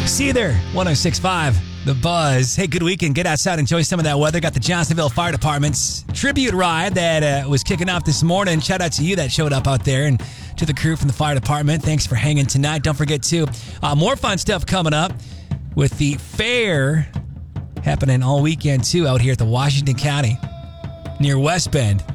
Seether, 106.5, The Buzz. Hey, good weekend. Get outside, enjoy some of that weather. Got the Johnsonville Fire Department's tribute ride that was kicking off this morning. Shout out to you that showed up out there and to the crew from the fire department. Thanks for hanging tonight. Don't forget, too, more fun stuff coming up with the fair happening all weekend, too, out here at the Washington County near West Bend.